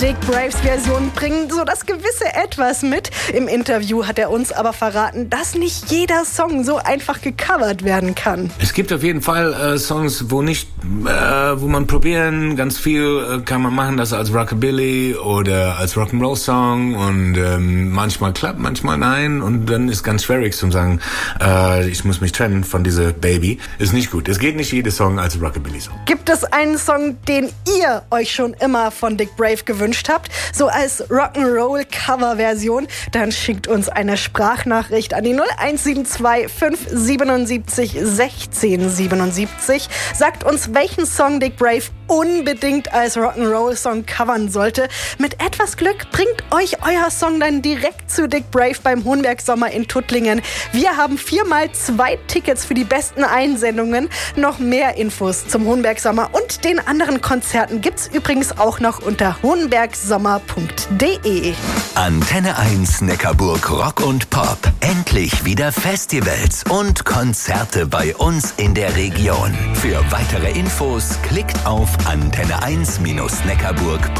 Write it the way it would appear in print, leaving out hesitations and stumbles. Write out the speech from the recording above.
Dick Braves Version bringen so das gewisse Etwas mit. Im Interview hat er uns aber verraten, dass nicht jeder Song so einfach gecovert werden kann. Es gibt auf jeden Fall Songs, wo man probieren, ganz viel kann man machen, das als Rockabilly oder als Rock'n'Roll-Song und manchmal klappt, manchmal nein und dann ist ganz schwierig zu sagen, ich muss mich trennen von dieser Baby. Ist nicht gut. Es geht nicht jeder Song als Rockabilly-Song. Gibt es einen Song, den ihr euch schon immer von Dick Brave gewünscht habt, so als Rock'n'Roll-Cover-Version, dann schickt uns eine Sprachnachricht an die 0172 577 1677. Sagt uns, welchen Song Dick Brave unbedingt als Rock'n'Roll-Song covern sollte. Mit etwas Glück bringt euch euer Song dann direkt zu Dick Brave beim Hohenberg Sommer in Tuttlingen. Wir haben 4x2 Tickets für die besten Einsendungen. Noch mehr Infos zum Hohenberg Sommer und den anderen Konzerten gibt's übrigens auch noch unter hohenbergsommer.de. Antenne 1 Neckarburg Rock und Pop. Endlich wieder Festivals und Konzerte bei uns in der Region. Für weitere Infos klickt auf antenne1-neckarburg.de.